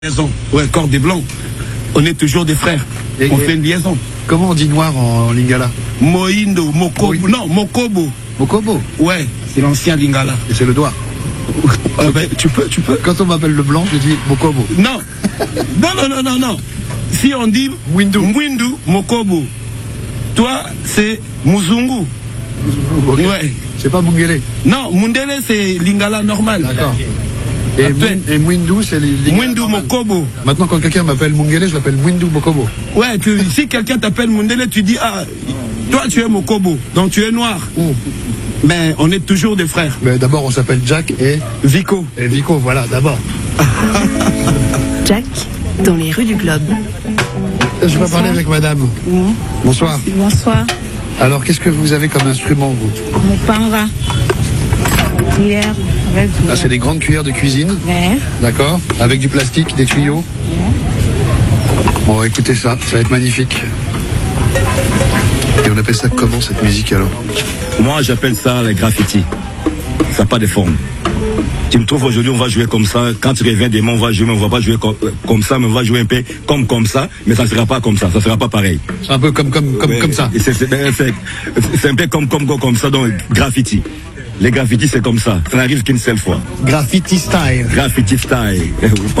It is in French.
Liaison. Ouais, corps des blancs. On est toujours des frères. On fait une liaison. Comment on dit noir en lingala? Moindo, Mokobo. Non, Mokobo. Mokobo? Ouais, c'est l'ancien lingala. Et c'est le doigt. Ben, tu peux. Quand on m'appelle le blanc, je dis Mokobo. Non. Non. Si on dit Mwindu, Mokobo. Toi, c'est Muzungu. Okay. Ouais. C'est pas Mungele. Non, Mundele, c'est lingala normal. D'accord. Et Mwindu, c'est les Mwindu Mokobo. Maintenant, quand quelqu'un m'appelle Mungele, je l'appelle Mwindu Mokobo. Ouais, si quelqu'un t'appelle Mundele, tu dis, ah, toi tu es Mokobo, donc tu es noir. Mais on est toujours des frères. Mais d'abord, on s'appelle Jack et Vico. Et Vico, voilà, d'abord. Jack, dans les rues du Globe. Je vais parler avec madame. Oui. Bonsoir. Bonsoir. Alors, qu'est-ce que vous avez comme instrument, vous? Mon panga. Cuillère. Ah, c'est des grandes cuillères de cuisine. Ouais. D'accord. Avec du plastique, des tuyaux. Ouais. Bon, écoutez ça, ça va être magnifique. Et on appelle ça comment, cette musique, alors? Moi, j'appelle ça les graffitis. Ça n'a pas de forme. Tu me trouves aujourd'hui, on va jouer comme ça. Quand tu reviens demain, on va jouer, mais on va pas jouer comme ça, mais on va jouer un peu comme ça, mais ça ne sera pas comme ça, ça ne sera pas pareil. C'est un peu comme ça. C'est un peu comme ça, donc graffiti. Les graffitis, c'est comme ça. Ça n'arrive qu'une seule fois. Graffiti style. Graffiti style.